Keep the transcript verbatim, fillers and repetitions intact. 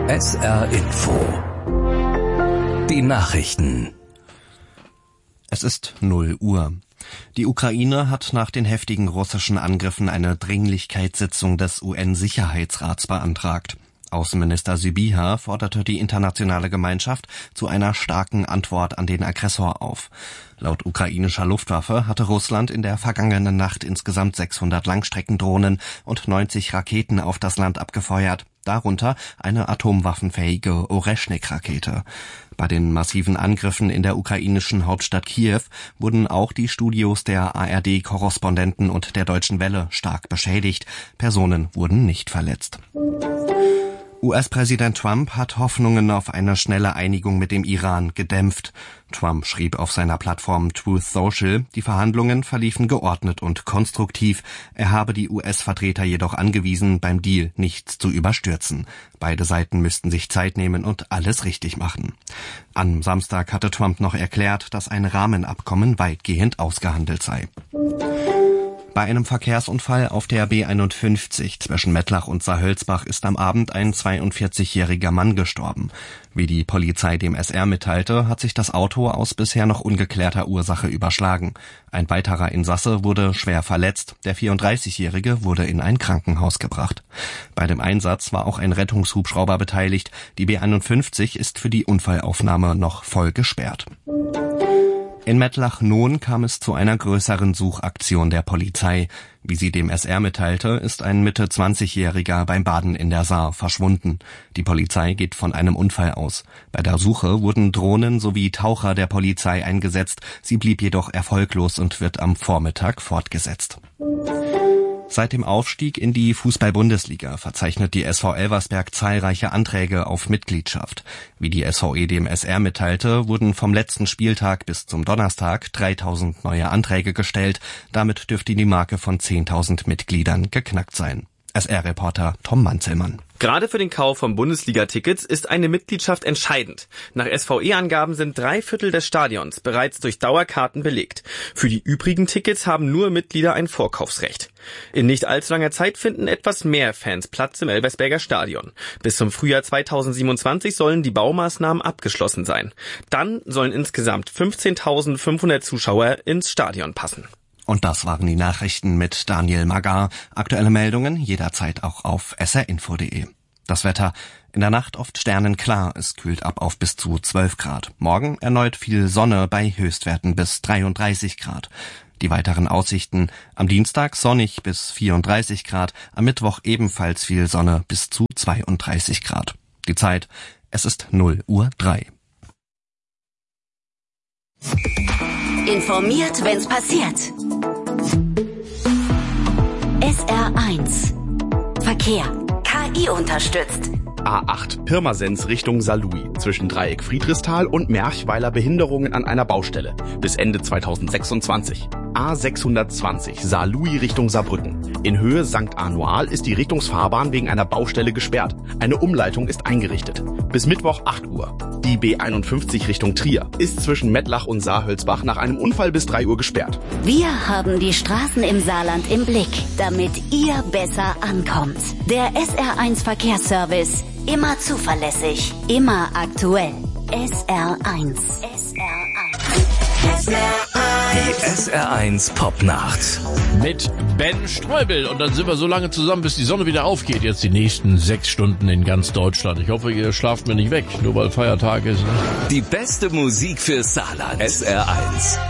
S R Info. Die Nachrichten. Es ist null Uhr. Die Ukraine hat nach den heftigen russischen Angriffen eine Dringlichkeitssitzung des U N-Sicherheitsrats beantragt. Außenminister Sybiha forderte die internationale Gemeinschaft zu einer starken Antwort an den Aggressor auf. Laut ukrainischer Luftwaffe hatte Russland in der vergangenen Nacht insgesamt sechshundert Langstreckendrohnen und neunzig Raketen auf das Land abgefeuert, darunter eine atomwaffenfähige Oreschnik-Rakete. Bei den massiven Angriffen in der ukrainischen Hauptstadt Kiew wurden auch die Studios der A R D-Korrespondenten und der Deutschen Welle stark beschädigt. Personen wurden nicht verletzt. U S-Präsident Trump hat Hoffnungen auf eine schnelle Einigung mit dem Iran gedämpft. Trump schrieb auf seiner Plattform Truth Social, die Verhandlungen verliefen geordnet und konstruktiv. Er habe die U S-Vertreter jedoch angewiesen, beim Deal nichts zu überstürzen. Beide Seiten müssten sich Zeit nehmen und alles richtig machen. Am Samstag hatte Trump noch erklärt, dass ein Rahmenabkommen weitgehend ausgehandelt sei. Bei einem Verkehrsunfall auf der B einundfünfzig zwischen Mettlach und Saarhölzbach ist am Abend ein zweiundvierzigjähriger Mann gestorben. Wie die Polizei dem S R mitteilte, hat sich das Auto aus bisher noch ungeklärter Ursache überschlagen. Ein weiterer Insasse wurde schwer verletzt. Der vierunddreißigjährige wurde in ein Krankenhaus gebracht. Bei dem Einsatz war auch ein Rettungshubschrauber beteiligt. Die B einundfünfzig ist für die Unfallaufnahme noch voll gesperrt. In Mettlach-Nohn kam es zu einer größeren Suchaktion der Polizei. Wie sie dem S R mitteilte, ist ein Mitte zwanzigjähriger beim Baden in der Saar verschwunden. Die Polizei geht von einem Unfall aus. Bei der Suche wurden Drohnen sowie Taucher der Polizei eingesetzt. Sie blieb jedoch erfolglos und wird am Vormittag fortgesetzt. Seit dem Aufstieg in die Fußball-Bundesliga verzeichnet die S V Elversberg zahlreiche Anträge auf Mitgliedschaft. Wie die S V E dem S R mitteilte, wurden vom letzten Spieltag bis zum Donnerstag dreitausend neue Anträge gestellt. Damit dürfte die Marke von zehntausend Mitgliedern geknackt sein. S R-Reporter Tom Manzelmann. Gerade für den Kauf von Bundesliga-Tickets ist eine Mitgliedschaft entscheidend. Nach S V E-Angaben sind drei Viertel des Stadions bereits durch Dauerkarten belegt. Für die übrigen Tickets haben nur Mitglieder ein Vorkaufsrecht. In nicht allzu langer Zeit finden etwas mehr Fans Platz im Elversberger Stadion. Bis zum Frühjahr zweitausendsiebenundzwanzig sollen die Baumaßnahmen abgeschlossen sein. Dann sollen insgesamt fünfzehntausendfünfhundert Zuschauer ins Stadion passen. Und das waren die Nachrichten mit Daniel Magar. Aktuelle Meldungen jederzeit auch auf s r info punkt d e. Das Wetter: in der Nacht oft sternenklar, es kühlt ab auf bis zu zwölf Grad. Morgen erneut viel Sonne bei Höchstwerten bis dreiunddreißig Grad. Die weiteren Aussichten: am Dienstag sonnig bis vierunddreißig Grad, am Mittwoch ebenfalls viel Sonne bis zu zweiunddreißig Grad. Die Zeit: es ist null Uhr drei. Informiert, wenn's passiert. S R eins Verkehr. K I unterstützt. A acht Pirmasens Richtung Saarlouis. Zwischen Dreieck Friedrichsthal und Merchweiler Behinderungen an einer Baustelle. Bis Ende zweitausendsechsundzwanzig. A sechshundertzwanzig Saarlouis Richtung Saarbrücken. In Höhe Sankt Anual ist die Richtungsfahrbahn wegen einer Baustelle gesperrt. Eine Umleitung ist eingerichtet. Bis Mittwoch acht Uhr. Die B einundfünfzig Richtung Trier ist zwischen Mettlach und Saarhölzbach nach einem Unfall bis drei Uhr gesperrt. Wir haben die Straßen im Saarland im Blick, damit ihr besser ankommt. Der S R eins Verkehrsservice. Immer zuverlässig, immer aktuell. S R eins. S R eins. S R eins. Die S R eins Popnacht. Mit Ben Streubel. Und dann sind wir so lange zusammen, bis die Sonne wieder aufgeht. Jetzt die nächsten sechs Stunden in ganz Deutschland. Ich hoffe, ihr schlaft mir nicht weg, nur weil Feiertag ist. Ne? Die beste Musik für Saarland. S R eins.